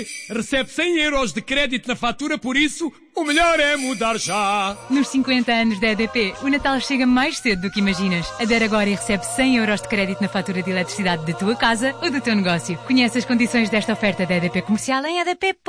EDP recebe 100 euros de crédito na fatura, por isso, o melhor é mudar já. Nos 50 anos da EDP, o Natal chega mais cedo do que imaginas. Adere agora e recebe 100 euros de crédito na fatura de eletricidade da tua casa ou do teu negócio. Conhece as condições desta oferta da EDP Comercial em EDP.